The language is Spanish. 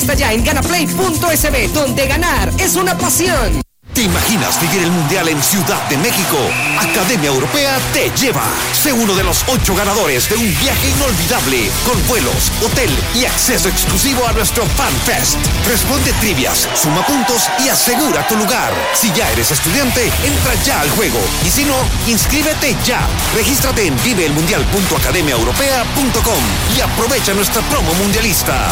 Apuesta ya en ganaplay.sb, donde ganar es una pasión. ¿Te imaginas vivir el Mundial en Ciudad de México? Academia Europea te lleva. Sé uno de los 8 ganadores de un viaje inolvidable con vuelos, hotel y acceso exclusivo a nuestro Fan Fest. Responde trivias, suma puntos y asegura tu lugar. Si ya eres estudiante, entra ya al juego. Y si no, inscríbete ya. Regístrate en viveelmundial.academiaeuropea.com y aprovecha nuestra promo mundialista.